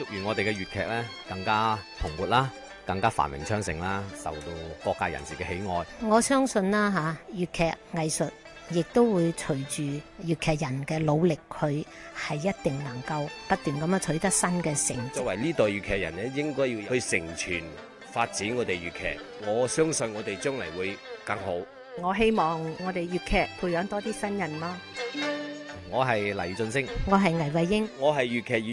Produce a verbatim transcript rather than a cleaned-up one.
祝願我哋嘅粵劇咧更加蓬勃啦，更加繁榮昌盛啦，受到各界人士嘅喜愛。 我相信啦嚇，粵劇藝術亦都會隨住粵劇人嘅努力，佢係一定能夠不斷咁樣取得新嘅成績。 作為呢代粵劇人咧，應該要去承傳發展我哋粵劇。我相信我哋將來會更好。 我希望我哋粵劇培養多啲新人咯。 我係黎俊升， 我係倪慧英， 我係粵劇